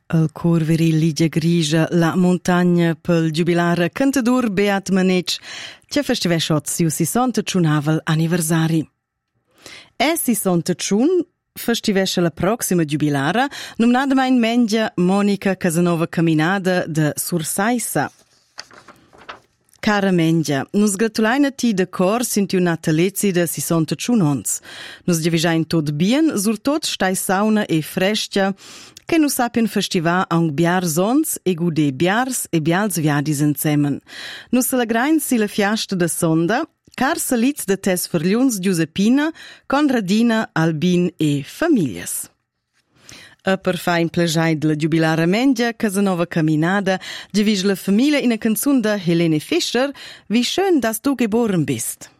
El cor viril Ligia Grigia, la montagna pel giubilare cantadur Beat Manec, che festivesciot siu 61 anniversari. E 61 festivesce la proxima giubilara, numnada in mengia Monica Casanova Caminada de Sursaissa. Cara mengia, nus gratulaina ti de cor sinti un natalezzi de 61 ans. Nus divisain tot bien, sur tot stai sauna e frescia, che nus sapien festiva ang biars ons e gude biars e bials viadis insemen. Nus celegrain si la fiasta de sonda, car salitz de tes verliuns Giuseppina, Conradina, Albin e familias. A per fa in plejai de la giubilara mengia, Casanova Caminada, divis la famiglia in a canzun de Helene Fischer, wie schön, dass du geboren bist.